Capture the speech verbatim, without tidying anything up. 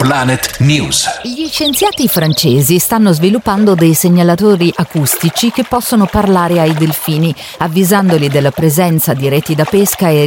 Planet News. Gli scienziati francesi stanno sviluppando dei segnalatori acustici che possono parlare ai delfini, avvisandoli della presenza di reti da pesca e